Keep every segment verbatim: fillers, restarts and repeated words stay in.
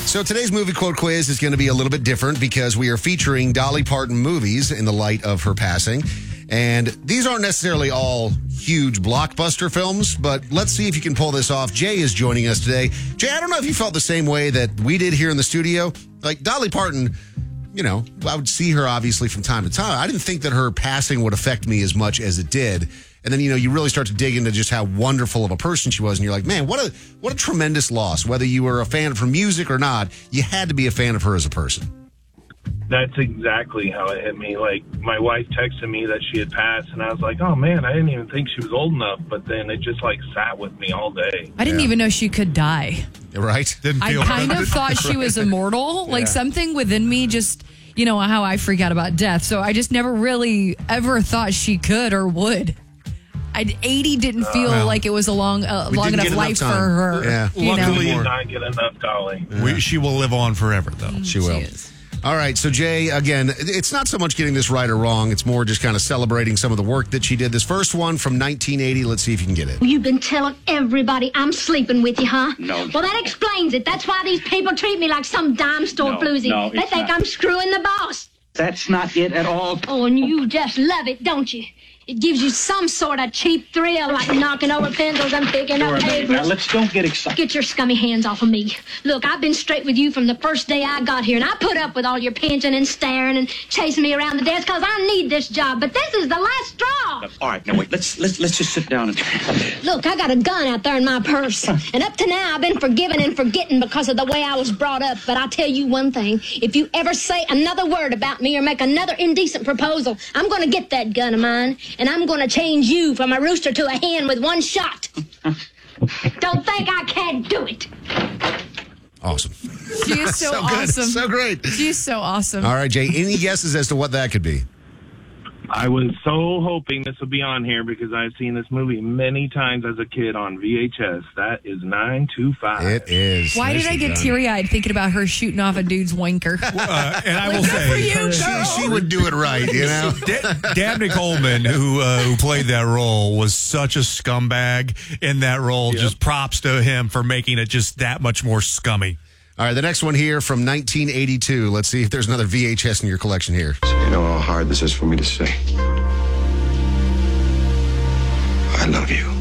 So today's movie quote quiz is going to be a little bit different because we are featuring Dolly Parton movies in the light of her passing. And these aren't necessarily all huge blockbuster films, but let's see if you can pull this off. Jay is joining us today. Jay, I don't know if you felt the same way that we did here in the studio. Like Dolly Parton, you know, I would see her obviously from time to time. I didn't think that her passing would affect me as much as it did. And then, you know, you really start to dig into just how wonderful of a person she was. And you're like, man, what a what a tremendous loss. Whether you were a fan of her music or not, you had to be a fan of her as a person. That's exactly how it hit me. Like, my wife texted me that she had passed, and I was like, oh, man, I didn't even think she was old enough. But then it just, like, sat with me all day. I didn't Yeah. even know she could die. Right? Didn't I feel kind of thought she was immortal. Like, Yeah. something within me just, you know, how I freak out about death. So I just never really ever thought she could or would. I, eighty didn't feel well, like it was a long, uh, we long didn't enough get enough life time. for her. Yeah. you know? Luckily- We did not get enough, Dolly. We, she will live on forever, though. She will. is. All right. So, Jay, again, it's not so much getting this right or wrong. It's more just kind of celebrating some of the work that she did. This first one from nineteen eighty. Let's see if you can get it. You've been telling everybody I'm sleeping with you, huh? No. Well, that explains it. That's why these people treat me like some dime store No, floozy. no, they it's think not. I'm screwing the boss. That's not it at all. Oh, and you just love it, don't you? It gives you some sort of cheap thrill, like knocking over pencils and picking up Now, papers. let's don't get excited. Get your scummy hands off of me. Look, I've been straight with you from the first day I got here, and I put up with all your pinching and staring and chasing me around the desk because I need this job. But this is the last straw. All right, now wait. Let's let's let's just sit down and. Look, I got a gun out there in my purse. And up to now, I've been forgiven and forgetting because of the way I was brought up. But I'll tell you one thing. If you ever say another word about me or make another indecent proposal, I'm going to get that gun of mine, and I'm going to change you from a rooster to a hen with one shot. Don't think I can't do it. Awesome. She is so, So good. awesome. So great. She's so awesome. All right, Jay, any guesses as to what that could be? I was so hoping this would be on here because I've seen this movie many times as a kid on V H S. That is nine two five. It is. Why did I Nicely get done. teary-eyed thinking about her shooting off a dude's wanker? Uh, and I will Good for say, you, girl. She, she would do it right, you know? Da- Dabney Coleman, who uh, who played that role, was such a scumbag in that role. Yep. Just props to him for making it just that much more scummy. All right, the next one here from nineteen eighty-two. Let's see if there's another V H S in your collection here. You know how hard this is for me to say. I love you.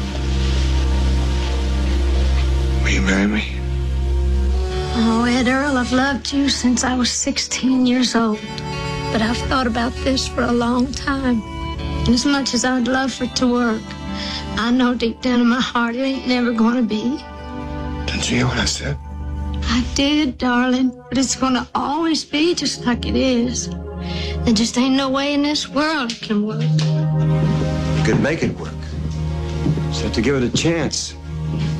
Will you marry me? Oh, Ed Earl, I've loved you since I was sixteen years old. But I've thought about this for a long time. And as much as I'd love for it to work, I know deep down in my heart it ain't never gonna be. Didn't you hear what I said? I did, darling, but it's gonna always be just like it is. There just ain't no way in this world it can work. You could make it work. Just have to give it a chance.